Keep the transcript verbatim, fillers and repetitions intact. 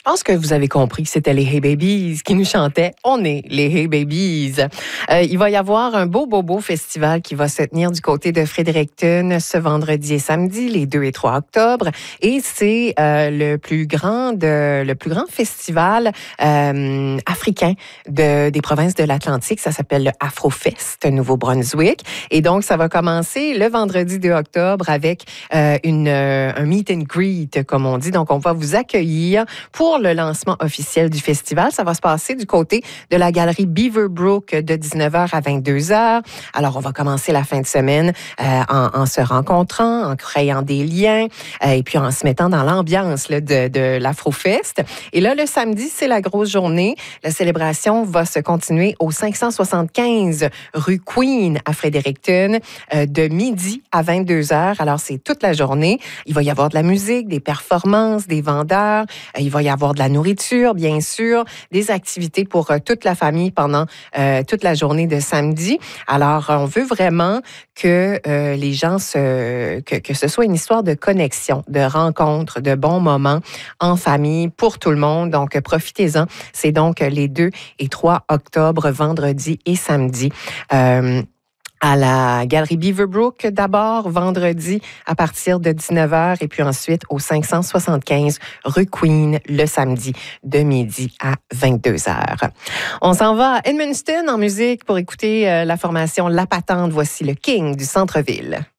pense que vous avez compris que c'était les Hey Babies qui nous chantaient. On est les Hey Babies. Euh, il va y avoir un beau, beau, beau festival qui va se tenir du côté de Fredericton ce vendredi et samedi, les deux et trois octobre. Et c'est euh, le plus grand de, le plus grand festival euh, africain de, des provinces de l'Atlantique. Ça s'appelle le Afrofest Nouveau-Brunswick. Et donc, ça va commencer le vendredi deux octobre avec euh, une, euh, un meet and greet, comme on dit. Donc, on va vous accueillir pour le lancement officiel du festival. Ça va se passer du côté de la galerie Beaverbrook de dix-neuf heures à vingt-deux heures. Alors, on va commencer la fin de semaine euh, en, en se rencontrant, en créant des liens euh, et puis en se mettant dans l'ambiance là, de, de l'Afrofest. Et là, le samedi, c'est la grosse journée. La célébration va se continuer au cinq cent soixante-quinze rue Queen à Fredericton euh, de midi à vingt-deux heures. Alors, c'est toute la journée. Il va y avoir de la musique, des performances, des vendeurs. Euh, il va y avoir de la nourriture, bien sûr, des activités pour euh, toute la famille pendant euh, toute la journée de samedi. Alors, on veut vraiment que euh, les gens se... Que, que ce soit une histoire de connexion, de rencontre, de bons moments en famille pour tout le monde. Donc, profitez-en. C'est donc les deux et trois octobre, vendredi et samedi. Euh, à la galerie Beaverbrook d'abord, vendredi à partir de dix-neuf heures et puis ensuite au cinq cent soixante-quinze rue Queen le samedi de midi à vingt-deux heures. On s'en va à Edmundston en musique pour écouter euh, la formation La Patente. Voici le King du centre-ville.